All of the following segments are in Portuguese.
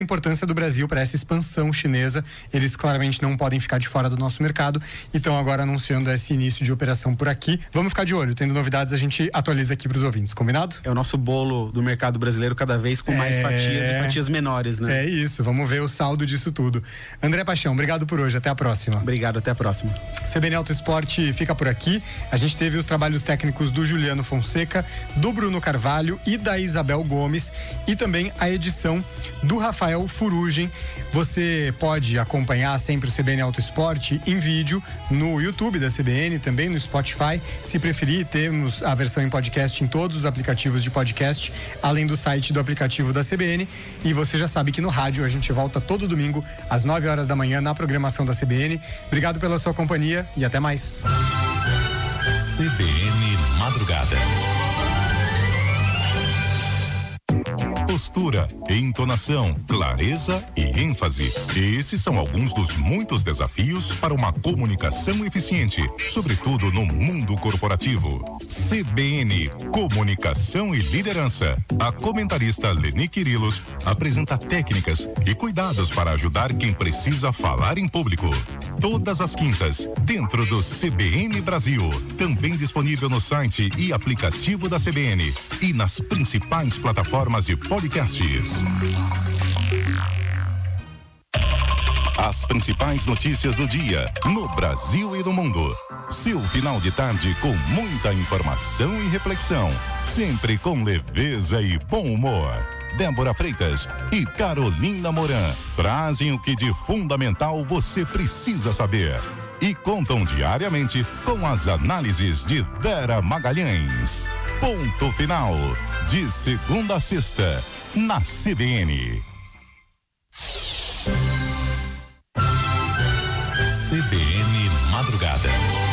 importância do Brasil para essa expansão chinesa. Eles claramente não podem ficar de fora do nosso mercado e estão agora anunciando esse início de operação por aqui. Vamos ficar de olho, tendo novidades a gente atualiza aqui para os ouvintes, combinado? É o nosso bolo do mercado brasileiro cada vez com mais fatias e fatias menores, né? É isso, vamos ver o saldo disso tudo. André Paixão, obrigado por hoje, até a próxima. Obrigado, até a próxima. CBN Auto Esporte fica por aqui. A gente teve os trabalhos técnicos do Juliano Fonseca, do Bruno Carvalho e da Isabel Gomes e também a edição do Rafael Furugem. Você pode acompanhar sempre o CBN Auto Esporte em vídeo no YouTube da CBN, também no Spotify. Se preferir, temos a versão em podcast em todos os aplicativos de podcast, além do site do aplicativo da CBN. E você já sabe que no rádio a gente volta todo domingo às 9 horas da manhã na programação da CBN. Obrigado pela sua companhia e até mais. CBN Madrugada. Postura, entonação, clareza e ênfase. Esses são alguns dos muitos desafios para uma comunicação eficiente, sobretudo no mundo corporativo. CBN, Comunicação e Liderança. A comentarista Leni Quirilos apresenta técnicas e cuidados para ajudar quem precisa falar em público. Todas as quintas, dentro do CBN Brasil. Também disponível no site e aplicativo da CBN e nas principais plataformas de podcasts. As principais notícias do dia no Brasil e no mundo. Seu final de tarde com muita informação e reflexão, sempre com leveza e bom humor. Débora Freitas e Carolina Moran trazem o que de fundamental você precisa saber e contam diariamente com as análises de Vera Magalhães. Ponto final, de segunda a sexta, na CBN. CBN Madrugada.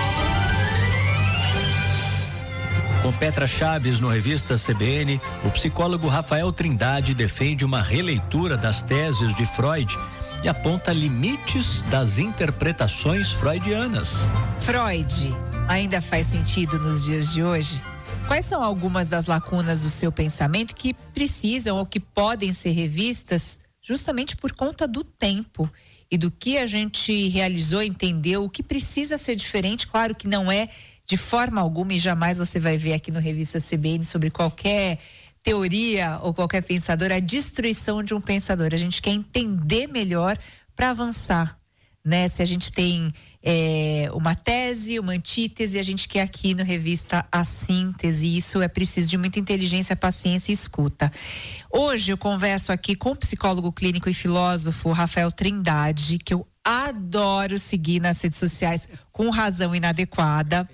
Com Petra Chaves no Revista CBN, o psicólogo Rafael Trindade defende uma releitura das teses de Freud e aponta limites das interpretações freudianas. Freud ainda faz sentido nos dias de hoje? Quais são algumas das lacunas do seu pensamento que precisam ou que podem ser revistas justamente por conta do tempo e do que a gente realizou, entendeu, o que precisa ser diferente? Claro que não é de forma alguma e jamais você vai ver aqui no Revista CBN sobre qualquer teoria ou qualquer pensador, a destruição de um pensador. A gente quer entender melhor para avançar, né? Se a gente tem uma tese, uma antítese, a gente quer aqui no Revista a síntese, e isso é preciso de muita inteligência, paciência e escuta. Hoje eu converso aqui com o psicólogo clínico e filósofo Rafael Trindade, que eu adoro seguir nas redes sociais com razão inadequada.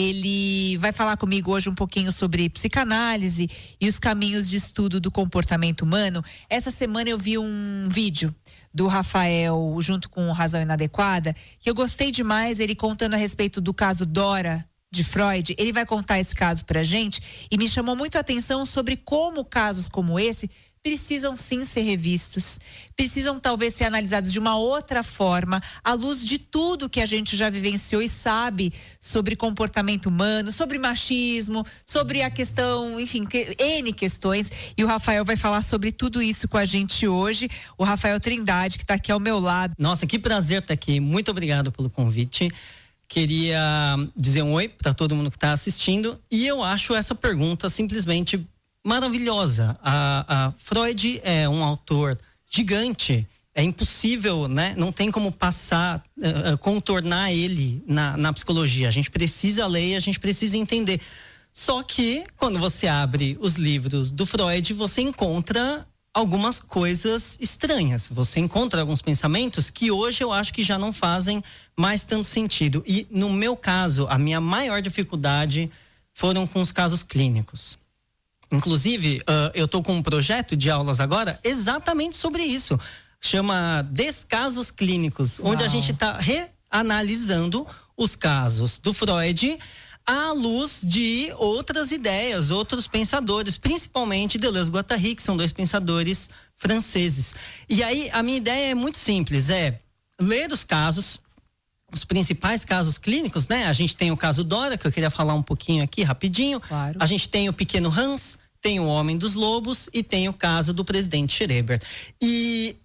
Ele vai falar comigo hoje um pouquinho sobre psicanálise e os caminhos de estudo do comportamento humano. Essa semana eu vi um vídeo do Rafael junto com Razão Inadequada, que eu gostei demais, ele contando a respeito do caso Dora de Freud. Ele vai contar esse caso pra gente e me chamou muito a atenção sobre como casos como esse precisam sim ser revistos, precisam talvez ser analisados de uma outra forma, à luz de tudo que a gente já vivenciou e sabe sobre comportamento humano, sobre machismo, sobre a questão, enfim, N questões, e o Rafael vai falar sobre tudo isso com a gente hoje. O Rafael Trindade, que está aqui ao meu lado. Nossa, que prazer estar aqui, muito obrigado pelo convite. Queria dizer um oi para todo mundo que está assistindo, e eu acho essa pergunta simplesmente maravilhosa. A Freud é um autor gigante, é impossível, né? Não tem como passar, contornar ele na psicologia. A gente precisa ler, a gente precisa entender. Só que quando você abre os livros do Freud, você encontra algumas coisas estranhas. Você encontra alguns pensamentos que hoje eu acho que já não fazem mais tanto sentido. E no meu caso, a minha maior dificuldade foram com os casos clínicos. Inclusive, eu estou com um projeto de aulas agora exatamente sobre isso. Chama Descasos Clínicos, onde a gente está reanalisando os casos do Freud à luz de outras ideias, outros pensadores, principalmente Deleuze-Guattari, que são dois pensadores franceses. E aí, a minha ideia é muito simples, é ler os casos, os principais casos clínicos, né? A gente tem o caso Dora, que eu queria falar um pouquinho aqui, rapidinho. Claro. A gente tem o Pequeno Hans, tem o Homem dos Lobos e tem o caso do presidente Schreber. E